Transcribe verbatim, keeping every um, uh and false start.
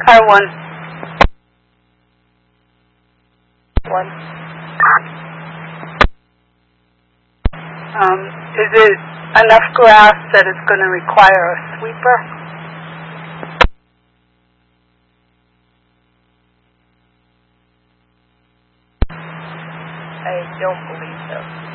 R one. One. Um, is it enough grass that it's going to require a sweeper? I don't believe so.